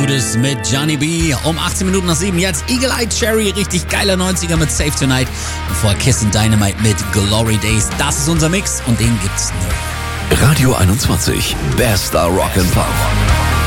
Judas mit Johnny B. Um 18 Minuten nach 7 jetzt Eagle Eye Cherry, richtig geiler 90er mit Save Tonight. Und vorher Kiss and Dynamite mit Glory Days. Das ist unser Mix und den gibt's neu. Radio 21, bester Rock and Pop.